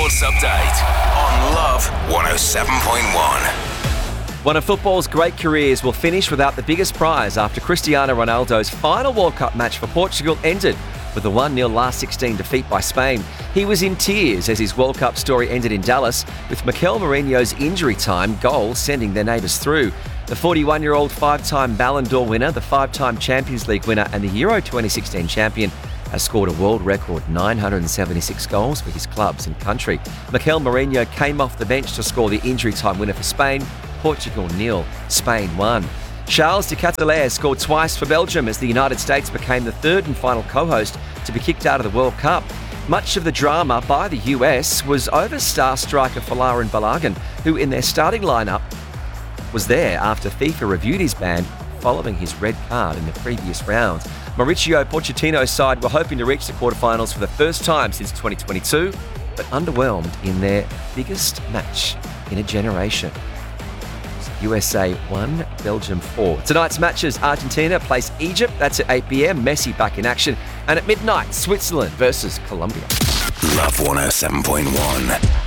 Sports Update on Love 107.1. One of football's great careers will finish without the biggest prize after Cristiano Ronaldo's final World Cup match for Portugal ended with a 1-0 last 16 defeat by Spain. He was in tears as his World Cup story ended in Dallas, with Mikel Mourinho's injury time goal sending their neighbours through. The 41-year-old five-time Ballon d'Or winner, the five-time Champions League winner and the Euro 2016 champion has scored a world record 976 goals for his clubs and country. Mikel Mourinho came off the bench to score the injury time winner for Spain. Portugal 0, Spain 1. Charles de Ketelaere scored twice for Belgium as the United States became the third and final co-host to be kicked out of the World Cup. Much of the drama by the US was over star striker Folarin Balogun, who in their starting lineup was there after FIFA reviewed his ban following his red card in the previous round. Mauricio Pochettino's side were hoping to reach the quarterfinals for the first time since 2022, but underwhelmed in their biggest match in a generation. USA 1, Belgium 4. Tonight's matches, Argentina plays Egypt, that's at 8 p.m, Messi back in action, and at midnight, Switzerland versus Colombia. Love 107.1.